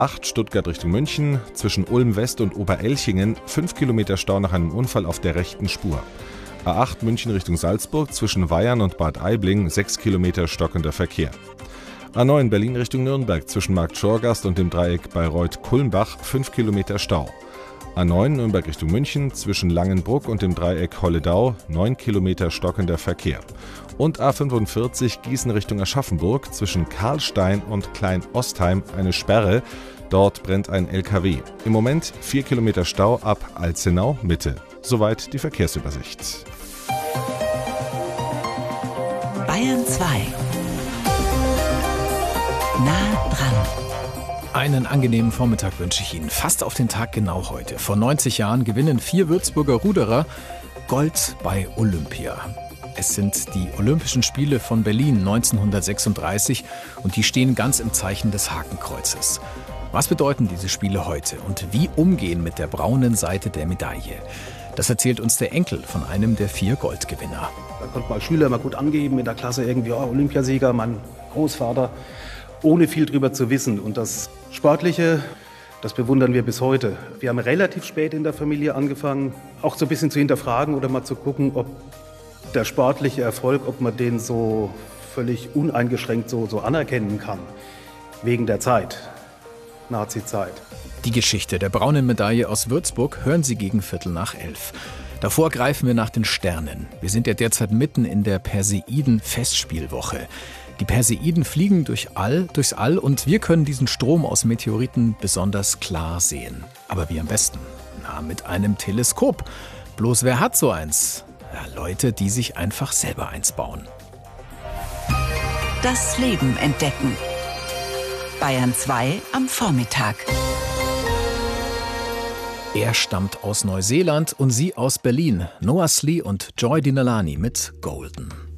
A8 Stuttgart Richtung München, zwischen Ulm West und Oberelchingen 5 Kilometer Stau nach einem Unfall auf der rechten Spur. A8 München Richtung Salzburg, zwischen Weyarn und Bad Aibling 6 Kilometer stockender Verkehr. A9 Berlin Richtung Nürnberg, zwischen Markt Schorgast und dem Dreieck Bayreuth-Kulmbach 5 Kilometer Stau. A9 Nürnberg Richtung München, zwischen Langenbruck und dem Dreieck Holledau 9 Kilometer stockender Verkehr. Und A45 Gießen Richtung Aschaffenburg, zwischen Karlstein und Klein-Ostheim eine Sperre. Dort brennt ein LKW. Im Moment 4 Kilometer Stau ab Alzenau Mitte. Soweit die Verkehrsübersicht. Bayern 2. Nah dran. Einen angenehmen Vormittag wünsche ich Ihnen. Fast auf den Tag genau heute. Vor 90 Jahren gewinnen 4 Würzburger Ruderer Gold bei Olympia. Es sind die Olympischen Spiele von Berlin 1936 und die stehen ganz im Zeichen des Hakenkreuzes. Was bedeuten diese Spiele heute und wie umgehen mit der braunen Seite der Medaille? Das erzählt uns der Enkel von einem der 4 Goldgewinner. Da konnte man als Schüler mal gut angeben in der Klasse irgendwie, Olympiasieger, mein Großvater, ohne viel drüber zu wissen. Und das Sportliche, das bewundern wir bis heute. Wir haben relativ spät in der Familie angefangen, auch so ein bisschen zu hinterfragen oder mal zu gucken, ob der sportliche Erfolg, ob man den so völlig uneingeschränkt so anerkennen kann. Wegen der Zeit, Nazi-Zeit. Die Geschichte der braunen Medaille aus Würzburg hören Sie gegen 11:15. Davor greifen wir nach den Sternen. Wir sind ja derzeit mitten in der Perseiden-Festspielwoche. Die Perseiden fliegen durchs All und wir können diesen Strom aus Meteoriten besonders klar sehen. Aber wie am besten? Na, mit einem Teleskop. Bloß wer hat so eins? Ja, Leute, die sich einfach selber eins bauen. Das Leben entdecken. Bayern 2 am Vormittag. Er stammt aus Neuseeland und sie aus Berlin. Noah Slee und Joy Dinalani mit Golden.